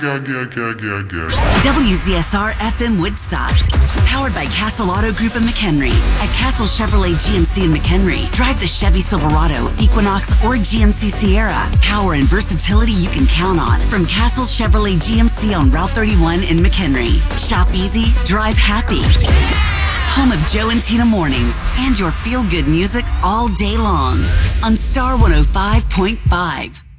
WZSR FM Woodstock. Powered by Castle Auto Group in McHenry. At Castle Chevrolet GMC in McHenry, drive the Chevy Silverado, Equinox, or GMC Sierra. Power and versatility you can count on. From Castle Chevrolet GMC on Route 31 in McHenry. Shop easy, drive happy. Home of Joe and Tina mornings and your feel-good music all day long on Star 105.5.